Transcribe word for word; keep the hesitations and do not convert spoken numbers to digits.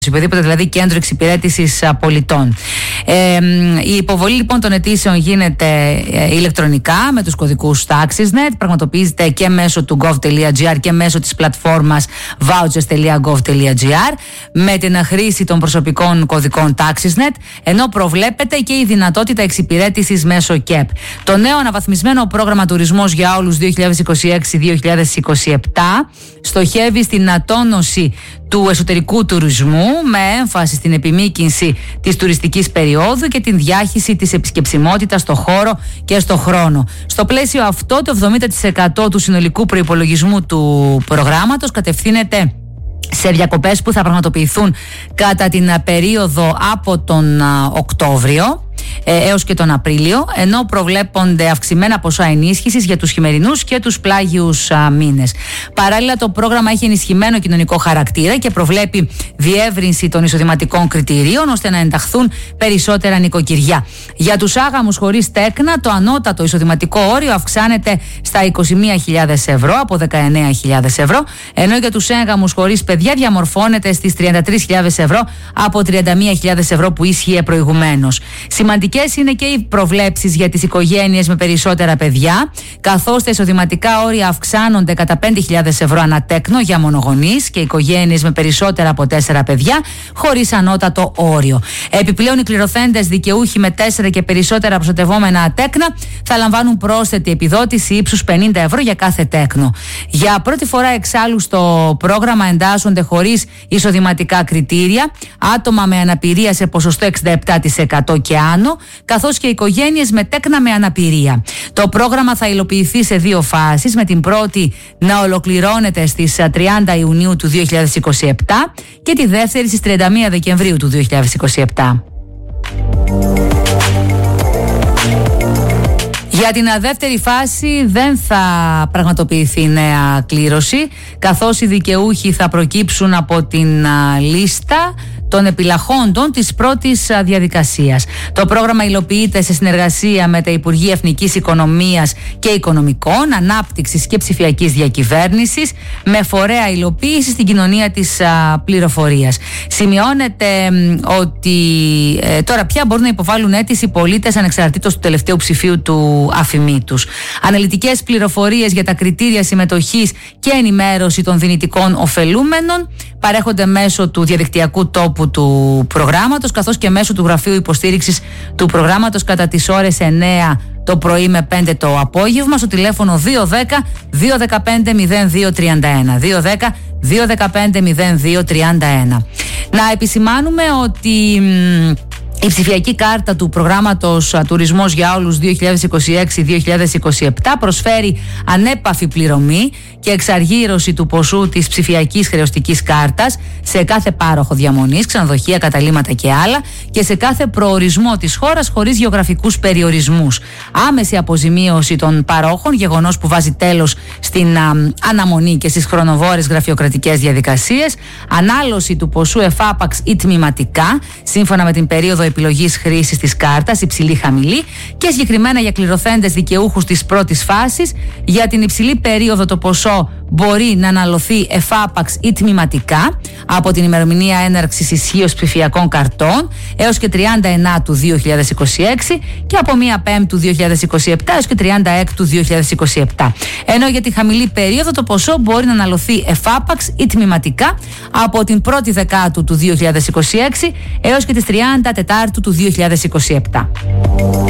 οποιοδήποτε δηλαδή κέντρο εξυπηρέτησης πολιτών. Ε, η υποβολή λοιπόν των αιτήσεων γίνεται ε, ηλεκτρονικά με τους κωδικούς TaxisNet, πραγματοποιείται και μέσω του gov.gr και μέσω της πλατφόρμας vouchers τελεία gov τελεία gr με την χρήση των προσωπικών κωδικών TaxisNet, ενώ προβλέπεται και η δυνατότητα εξυπηρέτησης μέσω ΚΕΠ. Το νέο αναβαθμισμένο πρόγραμμα Τουρισμός για Όλους δύο χιλιάδες είκοσι έξι δύο χιλιάδες είκοσι επτά στοχεύει στην ατόνωση του εσωτερικού τουρισμού με έμφαση στην επιμήκυνση της τουριστικής περίοδου και την διάχυση της επισκεψιμότητας στο χώρο και στο χρόνο. Στο πλαίσιο αυτό, το εβδομήντα τοις εκατό του συνολικού προϋπολογισμού του προγράμματος κατευθύνεται σε διακοπές που θα πραγματοποιηθούν κατά την περίοδο από τον Οκτώβριο έως και τον Απρίλιο, ενώ προβλέπονται αυξημένα ποσά ενίσχυσης για τους χειμερινούς και τους πλάγιους α, μήνες. Παράλληλα, το πρόγραμμα έχει ενισχυμένο κοινωνικό χαρακτήρα και προβλέπει διεύρυνση των εισοδηματικών κριτηρίων ώστε να ενταχθούν περισσότερα νοικοκυριά. Για τους άγαμους χωρίς τέκνα, το ανώτατο εισοδηματικό όριο αυξάνεται στα είκοσι μία χιλιάδες ευρώ από δεκαεννέα χιλιάδες ευρώ, ενώ για τους έγαμους χωρίς παιδιά διαμορφώνεται στις τριάντα τρεις χιλιάδες ευρώ από τριάντα μία χιλιάδες ευρώ που ίσχυε προηγουμένως. Σημαντικές είναι και οι προβλέψεις για τις οικογένειες με περισσότερα παιδιά, καθώς τα εισοδηματικά όρια αυξάνονται κατά πέντε χιλιάδες ευρώ ανά τέκνο για μονογονείς και οικογένειες με περισσότερα από τέσσερα παιδιά, χωρίς ανώτατο όριο. Επιπλέον, οι κληρωθέντες δικαιούχοι με τέσσερα και περισσότερα προστατευόμενα τέκνα θα λαμβάνουν πρόσθετη επιδότηση ύψους πενήντα ευρώ για κάθε τέκνο. Για πρώτη φορά εξάλλου στο πρόγραμμα εντάσσονται χωρίς εισοδηματικά κριτήρια άτομα με αναπηρία σε ποσοστό εξήντα επτά τοις εκατό και άνω, καθώς και οικογένειες με τέκνα με αναπηρία. Το πρόγραμμα θα υλοποιηθεί σε δύο φάσεις, με την πρώτη να ολοκληρώνεται στις τριάντα Ιουνίου του δύο χιλιάδες είκοσι επτά και τη δεύτερη στις τριάντα μία Δεκεμβρίου του δύο χιλιάδες είκοσι επτά. Για την δεύτερη φάση δεν θα πραγματοποιηθεί νέα κλήρωση, καθώς οι δικαιούχοι θα προκύψουν από την λίστα των επιλαχόντων της πρώτης διαδικασίας. Το πρόγραμμα υλοποιείται σε συνεργασία με τα Υπουργεία Εθνικής Οικονομίας και Οικονομικών, Ανάπτυξης και Ψηφιακής Διακυβέρνησης, με φορέα υλοποίηση στην κοινωνία της πληροφορίας. Σημειώνεται ότι ε, τώρα πια μπορούν να υποβάλουν αίτηση πολίτες ανεξαρτήτως του τελευταίου ψηφίου του αφημί τους. Αναλυτικές πληροφορίες για τα κριτήρια συμμετοχής και ενημέρωση των δυνητικών ωφελούμενων παρέχονται μέσω του διαδικτυακού τόπου του προγράμματος, καθώς και μέσω του γραφείου υποστήριξης του προγράμματος κατά τις ώρες εννέα το πρωί με πέντε το απόγευμα στο τηλέφωνο δύο ένα μηδέν δύο ένα πέντε μηδέν δύο τρία ένα δύο ένα δύο ένα πέντε μηδέν δύο τρία ένα. Να επισημάνουμε ότι η ψηφιακή κάρτα του προγράμματος Τουρισμός για Όλους δύο χιλιάδες είκοσι έξι δύο χιλιάδες είκοσι επτά προσφέρει ανέπαφη πληρωμή και εξαργύρωση του ποσού της ψηφιακής χρεωστικής κάρτας σε κάθε πάροχο διαμονής, ξενοδοχεία, καταλύματα και άλλα, και σε κάθε προορισμό της χώρας χωρίς γεωγραφικούς περιορισμούς. Άμεση αποζημίωση των παρόχων, γεγονός που βάζει τέλος στην α, αναμονή και στις χρονοβόρες γραφειοκρατικές διαδικασίες, ανάλωση του ποσού εφάπαξ ή τμηματικά, σύμφωνα με την περίοδο επιλογής χρήσης της κάρτας, υψηλή χαμηλή, και συγκεκριμένα για κληρωθέντες δικαιούχους της πρώτης φάσης, για την υψηλή περίοδο το ποσό μπορεί να αναλωθεί εφάπαξ ή τμηματικά από την ημερομηνία έναρξης ισχύως ψηφιακών καρτών έως και τριάντα εννέα του δύο χιλιάδες είκοσι έξι και από μία Πέμπτη του δύο χιλιάδες είκοσι επτά έως και τριάντα έκτη του δύο χιλιάδες είκοσι επτά. Ενώ για τη χαμηλή περίοδο το ποσό μπορεί να αναλωθεί εφάπαξ ή τμηματικά από την πρώτη Δεκάτου του δύο χιλιάδες είκοσι έξι έως και τις τριάντα Τετάρτου του δύο χιλιάδες είκοσι επτά.